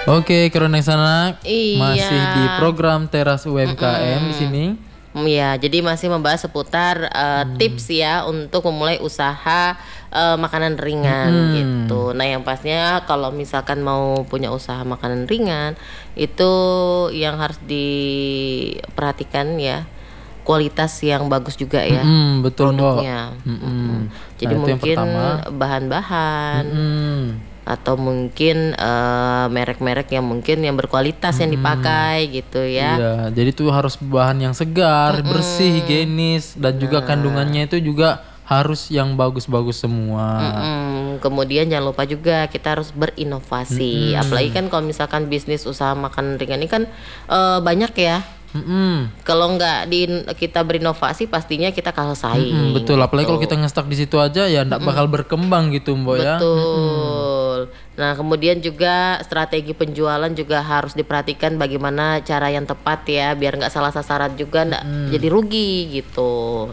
Oke, Kronex Anak Iya. masih di program Teras UMKM di sini. Ya, jadi masih membahas seputar tips ya untuk memulai usaha makanan ringan gitu. Nah, yang pastinya kalau misalkan mau punya usaha makanan ringan itu yang harus diperhatikan ya, kualitas yang bagus juga ya Betul, Mbak. produknya. Jadi Nah, itu yang mungkin pertama. bahan-bahan atau mungkin merek-merek yang mungkin yang berkualitas yang dipakai gitu ya. Iya, jadi tuh harus bahan yang segar, bersih, higienis, dan juga kandungannya itu juga harus yang bagus-bagus semua. Kemudian jangan lupa juga kita harus berinovasi. Apalagi kan kalau misalkan bisnis usaha makan ringan ini kan banyak ya. Kalau nggak kita berinovasi pastinya kita kalah saing. Betul, apalagi kalau kita ngestak di situ aja ya nggak bakal berkembang gitu, Mbak ya. Betul. Nah, kemudian juga strategi penjualan juga harus diperhatikan bagaimana cara yang tepat ya, biar nggak salah sasaran juga, nggak jadi rugi gitu.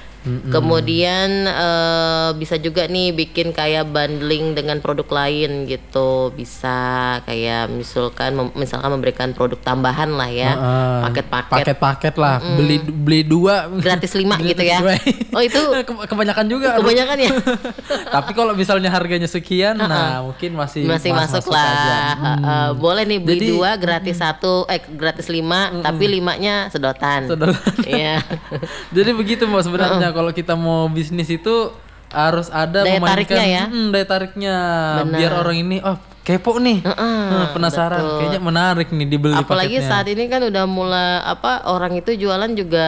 Kemudian bisa juga nih bikin kayak bundling dengan produk lain gitu, bisa kayak misalkan memberikan produk tambahan lah ya, Paket-paket lah, beli 2 gratis 5 gitu ya. Oh itu kebanyakan juga. kebanyakan ya. Tapi kalau misalnya harganya sekian, nah mungkin masih masuk lah. aja. Boleh nih beli Jadi, 2 gratis 1 gratis 5 tapi 5-nya sedotan. Iya. Jadi begitu Mbak sebenarnya kalau kita mau bisnis itu harus ada Daya memainkan tariknya ya. Daya tariknya biar orang ini kepo nih, penasaran, betul. kayaknya menarik nih dibeli Apalagi paketnya. saat ini kan udah mulai orang itu jualan juga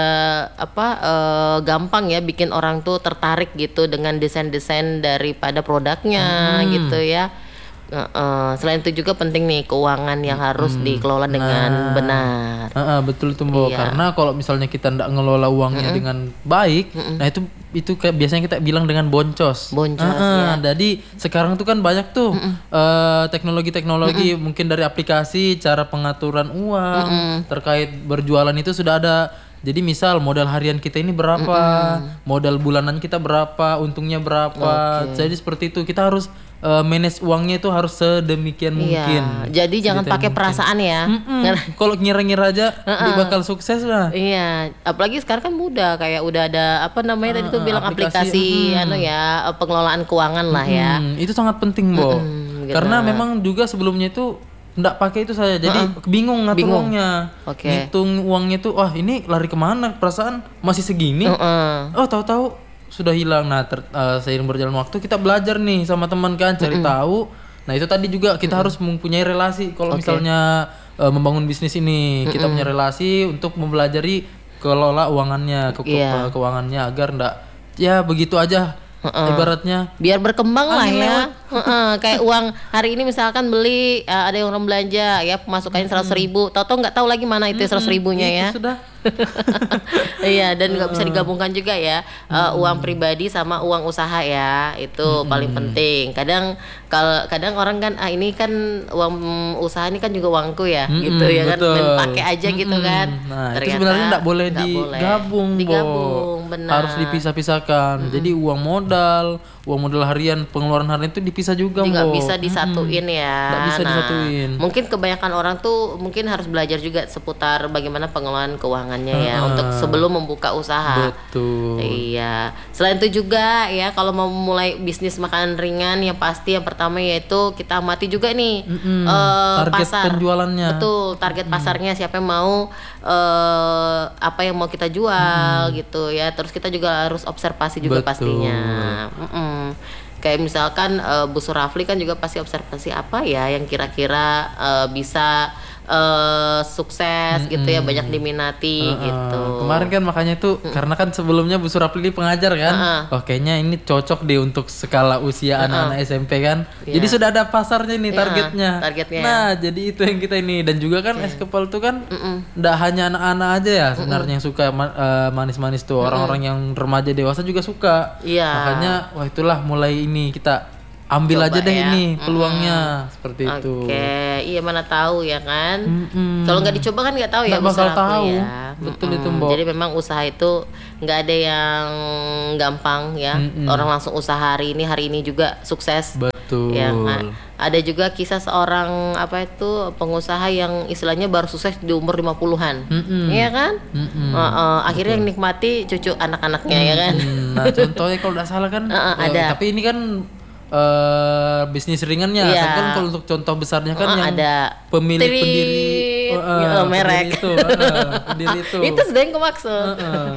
gampang ya, bikin orang tuh tertarik gitu dengan desain-desain daripada produknya gitu ya. Selain itu juga penting nih keuangan yang harus dikelola dengan benar. Betul tuh Mbak. Iya. Karena kalau misalnya kita nggak ngelola uangnya dengan baik, nah itu kayak biasanya kita bilang dengan boncos. Ya. Jadi sekarang tuh kan banyak tuh teknologi-teknologi mungkin dari aplikasi, cara pengaturan uang terkait berjualan itu sudah ada. Jadi misal modal harian kita ini berapa, modal bulanan kita berapa, untungnya berapa. Jadi seperti itu kita harus manage uangnya itu harus sedemikian mungkin. Jadi jangan pakai perasaan ya. Kalau ngira-ngira aja dia bakal sukses lah. Iya, apalagi sekarang kan mudah, kayak udah ada apa namanya tadi tuh bilang aplikasi pengelolaan keuangan lah ya. Itu sangat penting, Bo. gitu. Karena memang juga sebelumnya itu nggak pakai itu saya, jadi bingung ngatur uangnya. Ngitung uangnya tuh, wah ini lari kemana? Perasaan masih segini. Tahu-tahu sudah hilang. Nah, seiring berjalan waktu kita belajar nih sama teman kan, cari tahu. Nah itu tadi juga kita harus mempunyai relasi. Kalau misalnya membangun bisnis ini, kita punya relasi untuk mempelajari kelola uangannya, keuangannya agar ndak ya begitu aja. Ibaratnya biar berkembang lah ya. Kayak uang hari ini misalkan beli ada yang orang belanja ya pemasukannya 100.000, tahu-tahu nggak tahu lagi mana itu 100.000-nya ya. Sudah. Iya, dan nggak bisa digabungkan juga ya, uang pribadi sama uang usaha ya, itu paling penting. Kadang orang kan ini kan uang usaha ini kan juga uangku ya, gitu ya kan, main pakai aja gitu kan. Nah, ternyata itu sebenarnya nggak boleh digabung, benar. harus dipisah-pisahkan. Jadi uang modal harian, pengeluaran harian itu dipisah juga, nggak bisa disatuin ya. Nggak bisa disatuin. Mungkin kebanyakan orang tuh mungkin harus belajar juga seputar bagaimana pengelolaan keuangannya ya untuk sebelum membuka usaha. Betul. Iya. Selain itu juga ya kalau mau mulai bisnis makanan ringan yang pasti yang pertama yaitu kita amati juga nih target pasar penjualannya. Betul, target pasarnya siapa yang mau apa yang mau kita jual gitu ya. Terus kita juga harus observasi juga pastinya. Kayak misalkan Bu Surafli kan juga pasti observasi apa ya yang kira-kira bisa sukses gitu ya, banyak diminati gitu. Kemarin kan makanya tuh karena kan sebelumnya Bu Surapli pengajar kan, kayaknya ini cocok deh untuk skala usia anak-anak SMP kan. Jadi sudah ada pasarnya nih, targetnya. Nah jadi itu yang kita ini, dan juga kan es kepal tuh kan nggak hanya anak-anak aja ya sebenarnya yang suka manis-manis tuh, orang-orang yang remaja dewasa juga suka. Makanya wah itulah mulai ini kita ambil coba aja deh ya. ini peluangnya seperti itu. Iya mana tahu ya kan. Kalau nggak dicoba kan nggak tahu ya. Nggak bakal tahu. Ya. Betul itu Mbak. Jadi memang usaha itu nggak ada yang gampang ya. Orang langsung usaha hari ini juga sukses. Betul. Betul. Ada juga kisah seorang pengusaha yang istilahnya baru sukses di umur 50-an. Iya kan? Akhirnya yang nikmati cucu anak-anaknya ya kan. Nah, contohnya kalau tidak salah kan ada. Tapi ini kan bisnis ringannya kan kalau untuk contoh besarnya kan yang ada pemilik pendiri merek pendiri itu sudah yang maksud.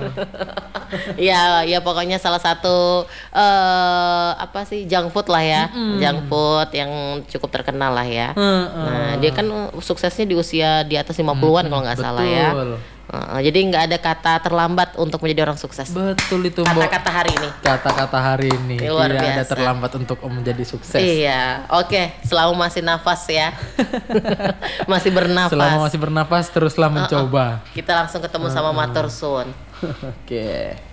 ya pokoknya salah satu junk food lah ya. Junk food yang cukup terkenal lah ya. Nah, dia kan suksesnya di usia di atas 50-an kalau nggak salah ya. Jadi nggak ada kata terlambat untuk menjadi orang sukses. Betul itu, kata-kata hari ini. Kata-kata hari ini. Luar tidak biasa. ada terlambat untuk menjadi sukses. Iya, oke. Selama masih nafas ya, masih bernafas. Selama masih bernafas teruslah mencoba. Kita langsung ketemu sama Matur Suwun. Oke.